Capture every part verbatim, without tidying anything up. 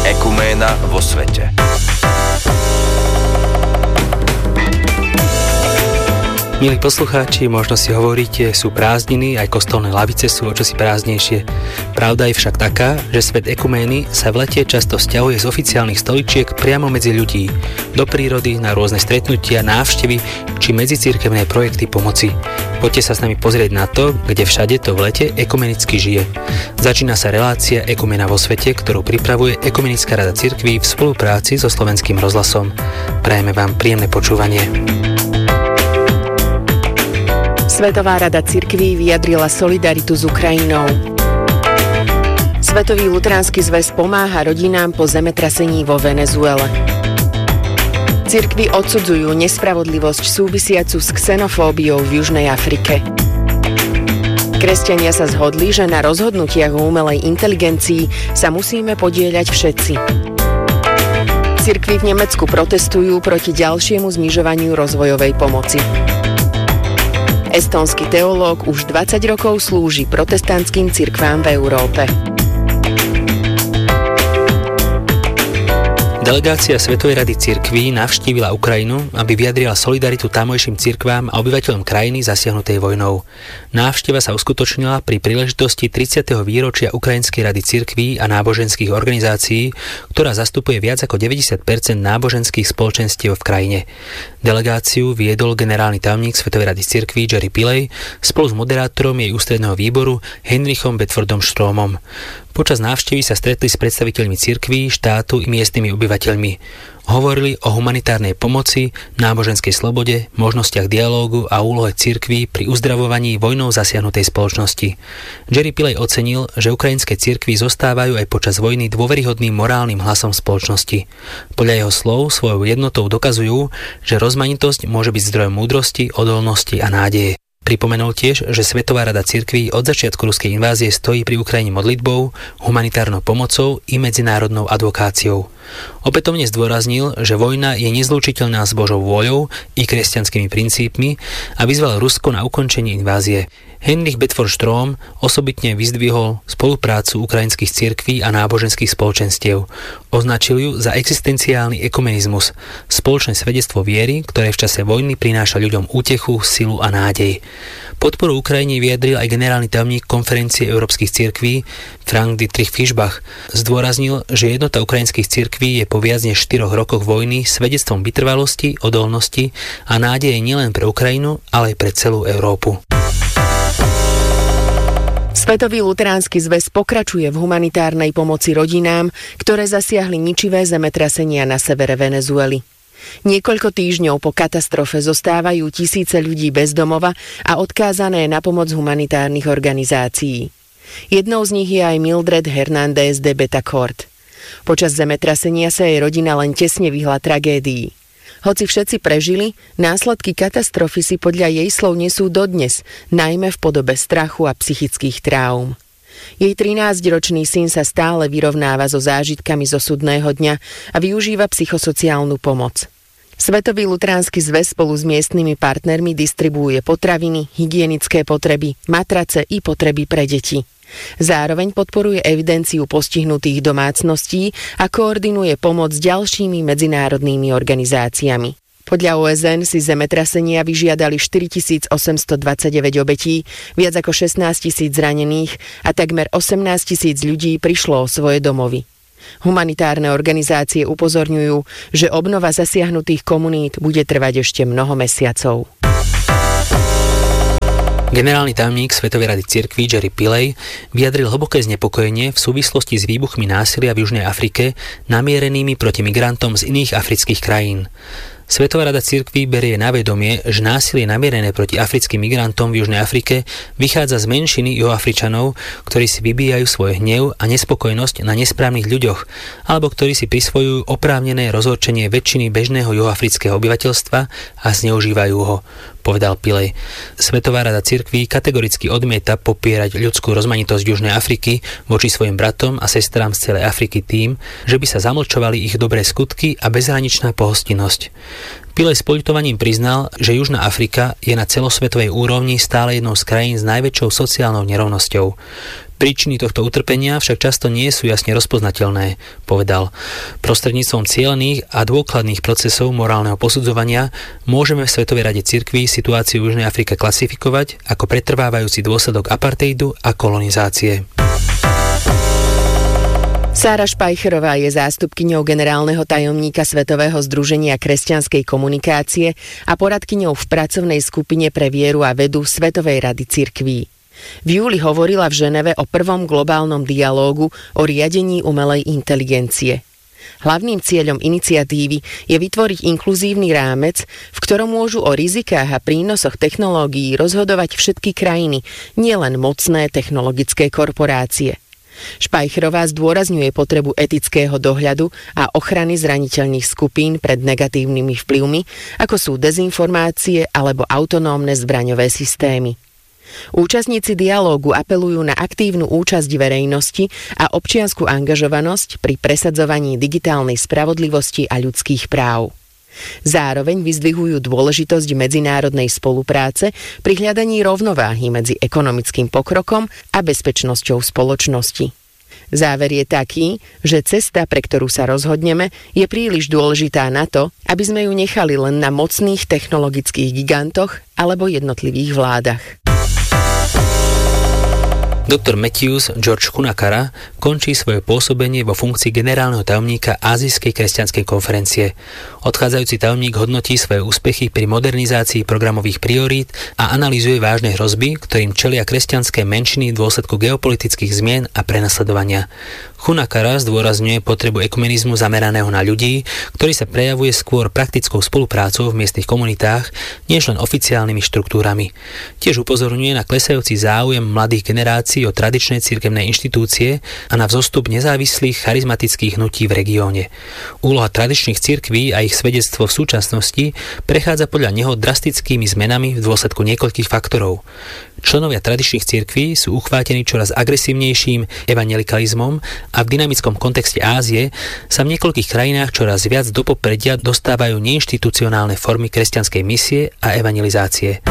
Ekuména vo svete. Milí poslucháči, možno si hovoríte, sú prázdniny, aj kostolné lavice sú o čosi prázdnejšie. Pravda je však taká, že svet ekumény sa v lete často sťahuje z oficiálnych stoličiek priamo medzi ľudí, do prírody, na rôzne stretnutia, návštevy či medzicirkevné projekty pomoci. Poďte sa s nami pozrieť na to, kde všade to v lete ekumenicky žije. Začína sa relácia Ekumena vo svete, ktorú pripravuje Ekumenická rada cirkví v spolupráci so Slovenským rozhlasom. Prajeme vám príjemné počúvanie. Svetová rada cirkví vyjadrila solidaritu s Ukrajinou. Svetový luteránsky zväz pomáha rodinám po zemetrasení vo Venezuele. Cirkvi odsudzujú nespravodlivosť súvisiacu s xenofóbiou v Južnej Afrike. Kresťania sa zhodli, že na rozhodnutiach o umelej inteligencii sa musíme podieľať všetci. Cirkvi v Nemecku protestujú proti ďalšiemu znižovaniu rozvojovej pomoci. Estónsky teológ už dvadsať rokov slúži protestantským cirkvám v Európe. Delegácia Svetovej rady cirkví navštívila Ukrajinu, aby vyjadrila solidaritu tamojším cirkvám a obyvateľom krajiny zasiahnutej vojnou. Návšteva sa uskutočnila pri príležitosti tridsiateho výročia Ukrajinskej rady cirkví a náboženských organizácií, ktorá zastupuje viac ako deväťdesiat percent náboženských spoločenstiev v krajine. Delegáciu viedol generálny tajomník Svetovej rady cirkví Jerry Pillay spolu s moderátorom jej ústredného výboru Heinrichom Bedfordom Stromom. Počas návštevy sa stretli s predstaviteľmi cirkví, štátu i miestnymi obyvateľmi. Hovorili o humanitárnej pomoci, náboženskej slobode, možnostiach dialógu a úlohe cirkví pri uzdravovaní vojnou zasiahnutej spoločnosti. Jerry Pillay ocenil, že ukrajinské cirkvi zostávajú aj počas vojny dôveryhodným morálnym hlasom spoločnosti. Podľa jeho slov svojou jednotou dokazujú, že rozmanitosť môže byť zdrojom múdrosti, odolnosti a nádeje. Pripomenul tiež, že Svetová rada cirkví od začiatku ruskej invázie stojí pri Ukrajine modlitbou, humanitárnou pomocou i medzinárodnou advokáciou. Opätovne zdôraznil, že vojna je nezlučiteľná s Božou vôľou i kresťanskými princípmi a vyzval Rusko na ukončenie invázie. Heinrich Bedford Strom osobitne vyzdvihol spoluprácu ukrajinských cirkví a náboženských spoločenstiev. Označil ju za existenciálny ekumenizmus, spoločné svedectvo viery, ktoré v čase vojny prináša ľuďom útechu, silu a nádej. Podporu Ukrajine vyjadril aj generálny tajomník Konferencie európskych cirkví Frank Dietrich Fischbach. Zdôraznil, že jednota ukrajinských cirkví je po viac než štyroch rokoch vojny svedectvom vytrvalosti, odolnosti a nádeje nielen pre Ukrajinu, ale aj pre celú Európu. Svetový luteránsky zväz pokračuje v humanitárnej pomoci rodinám, ktoré zasiahli ničivé zemetrasenia na severe Venezuely. Niekoľko týždňov po katastrofe zostávajú tisíce ľudí bez domova a odkázané na pomoc humanitárnych organizácií. Jednou z nich je aj Mildred Hernández de Betacort. Počas zemetrasenia sa jej rodina len tesne vyhla tragédii. Hoci všetci prežili, následky katastrofy si podľa jej slov nesú dodnes, najmä v podobe strachu a psychických traum. Jej trinásťročný syn sa stále vyrovnáva so zážitkami zo súdneho dňa a využíva psychosociálnu pomoc. Svetový luteránsky zväz spolu s miestnymi partnermi distribuuje potraviny, hygienické potreby, matrace i potreby pre deti. Zároveň podporuje evidenciu postihnutých domácností a koordinuje pomoc s ďalšími medzinárodnými organizáciami. Podľa ó es en si zemetrasenia vyžiadali štyritisícosemstodvadsaťdeväť obetí, viac ako šestnásť tisíc zranených a takmer osemnásť tisíc ľudí prišlo o svoje domovy. Humanitárne organizácie upozorňujú, že obnova zasiahnutých komunít bude trvať ešte mnoho mesiacov. Generálny tajomník Svetovej rady cirkví Jerry Pillay vyjadril hlboké znepokojenie v súvislosti s výbuchmi násilia v Južnej Afrike namierenými proti migrantom z iných afrických krajín. Svetová rada cirkví berie na vedomie, že násilie namierené proti africkým migrantom v Južnej Afrike vychádza z menšiny juhoafričanov, ktorí si vybíjajú svoj hnev a nespokojnosť na nesprávnych ľuďoch, alebo ktorí si prisvojujú oprávnené rozhorčenie väčšiny bežného juhoafrického obyvateľstva a zneužívajú ho, povedal Pillay. Svetová rada cirkví kategoricky odmieta popierať ľudskú rozmanitosť Južnej Afriky voči svojim bratom a sestrám z celej Afriky tým, že by sa zamlčovali ich dobré skutky a bezhraničná pohostinnosť. Pillay s poľutovaním priznal, že Južná Afrika je na celosvetovej úrovni stále jednou z krajín s najväčšou sociálnou nerovnosťou. Príčiny tohto utrpenia však často nie sú jasne rozpoznateľné, povedal. Prostredníctvom cielených a dôkladných procesov morálneho posudzovania môžeme v Svetovej rade cirkví situáciu v Južnej Afrike klasifikovať ako pretrvávajúci dôsledok apartheidu a kolonizácie. Sára Špajcherová je zástupkyňou generálneho tajomníka Svetového združenia kresťanskej komunikácie a poradkyňou v pracovnej skupine pre vieru a vedu Svetovej rady cirkví. V júli hovorila v Ženeve o prvom globálnom dialógu o riadení umelej inteligencie. Hlavným cieľom iniciatívy je vytvoriť inkluzívny rámec, v ktorom môžu o rizikách a prínosoch technológií rozhodovať všetky krajiny, nielen mocné technologické korporácie. Špajcherová zdôrazňuje potrebu etického dohľadu a ochrany zraniteľných skupín pred negatívnymi vplyvmi, ako sú dezinformácie alebo autonómne zbraňové systémy. Účastníci dialógu apelujú na aktívnu účasť verejnosti a občiansku angažovanosť pri presadzovaní digitálnej spravodlivosti a ľudských práv. Zároveň vyzdvihujú dôležitosť medzinárodnej spolupráce pri hľadaní rovnováhy medzi ekonomickým pokrokom a bezpečnosťou spoločnosti. Záver je taký, že cesta, pre ktorú sa rozhodneme, je príliš dôležitá na to, aby sme ju nechali len na mocných technologických gigantoch alebo jednotlivých vládach. Doktor Matthews George Hunakara končí svoje pôsobenie vo funkcii generálneho tajomníka Ázijskej kresťanskej konferencie. Odchádzajúci tajomník hodnotí svoje úspechy pri modernizácii programových priorít a analýzuje vážne hrozby, ktorým čelia kresťanské menšiny v dôsledku geopolitických zmien a prenasledovania. Hunakara zdôrazňuje potrebu ekumenizmu zameraného na ľudí, ktorý sa prejavuje skôr praktickou spoluprácou v miestnych komunitách, než len oficiálnymi štruktúrami. Tiež upozorňuje na klesajúci záujem mladých generácií o tradičné cirkevné inštitúcie a na vzostup nezávislých charizmatických hnutí v regióne. Úloha tradičných cirkví a ich svedectvo v súčasnosti prechádza podľa neho drastickými zmenami v dôsledku niekoľkých faktorov. Členovia tradičných cirkví sú uchvátení čoraz agresívnejším evangelikalizmom a v dynamickom kontexte Ázie sa v niekoľkých krajinách čoraz viac do popredia dostávajú neinštitucionálne formy kresťanskej misie a evangelizácie.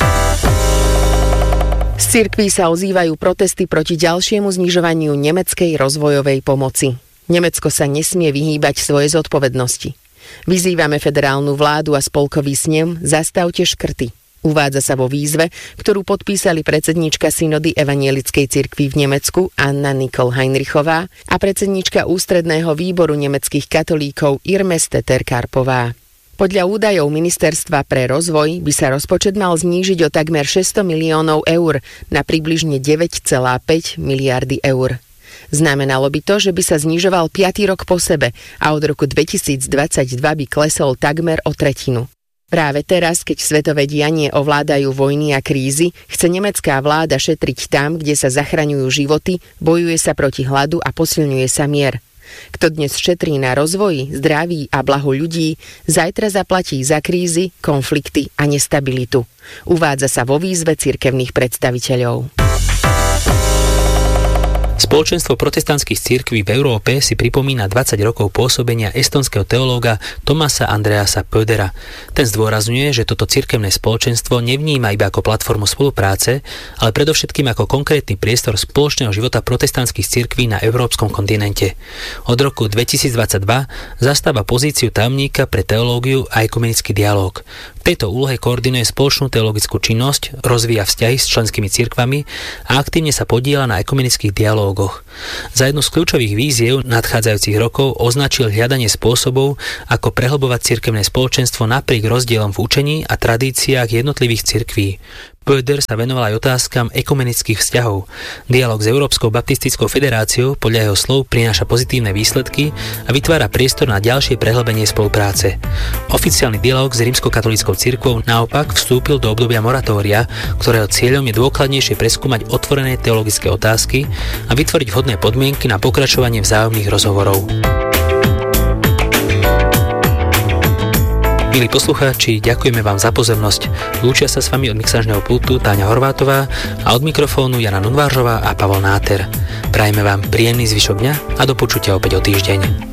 Z cirkví sa ozývajú protesty proti ďalšiemu znižovaniu nemeckej rozvojovej pomoci. Nemecko sa nesmie vyhýbať svojej zodpovednosti. Vyzývame federálnu vládu a spolkový snem, zastavte škrty. Uvádza sa vo výzve, ktorú podpísali predsedníčka synody Evangelickej cirkvi v Nemecku Anna Nicole Heinrichová a predsedníčka ústredného výboru nemeckých katolíkov Irme Steter-Karpová. Podľa údajov Ministerstva pre rozvoj by sa rozpočet mal znížiť o takmer šesťsto miliónov eur na približne deväť celá päť miliardy eur. Znamenalo by to, že by sa znižoval piaty rok po sebe a od roku dvetisícdvadsaťdva by klesol takmer o tretinu. Práve teraz, keď svetové dianie ovládajú vojny a krízy, chce nemecká vláda šetriť tam, kde sa zachraňujú životy, bojuje sa proti hladu a posilňuje sa mier. Kto dnes šetrí na rozvoji, zdraví a blahu ľudí, zajtra zaplatí za krízy, konflikty a nestabilitu. Uvádza sa vo výzve cirkevných predstaviteľov. Spoločenstvo protestantských cirkví v Európe si pripomína dvadsať rokov pôsobenia estonského teológa Thomasa Andreasa Pödera. Ten zdôrazňuje, že toto cirkevné spoločenstvo nevníma iba ako platformu spolupráce, ale predovšetkým ako konkrétny priestor spoločného života protestantských cirkví na európskom kontinente. Od roku dvetisícdvadsaťdva zastáva pozíciu tajomníka pre teológiu a ekumenický dialóg. V tejto úlohe koordinuje spoločnú teologickú činnosť, rozvíja vzťahy s členskými cirkvami a aktívne sa podieľa na ekumenických dialógoch. Za jednu z kľúčových víziev nadchádzajúcich rokov označil hľadanie spôsobov, ako prehlbovať cirkevné spoločenstvo napriek rozdielom v učení a tradíciách jednotlivých cirkví. Pöder sa venoval aj otázkam ekumenických vzťahov. Dialóg s Európskou baptistickou federáciou podľa jeho slov prináša pozitívne výsledky a vytvára priestor na ďalšie prehlbenie spolupráce. Oficiálny dialóg s rímskokatolíckou cirkvou naopak vstúpil do obdobia moratória, ktorého cieľom je dôkladnejšie preskúmať otvorené teologické otázky a vytvoriť vhodné podmienky na pokračovanie vzájomných rozhovorov. Milí poslucháči, ďakujeme vám za pozornosť. Lúčia sa s vami od mixážneho pultu Táňa Horvátová a od mikrofónu Jana Nunváržová a Pavol Náter. Prajeme vám príjemný zvyšok dňa a do počutia opäť o týždeň.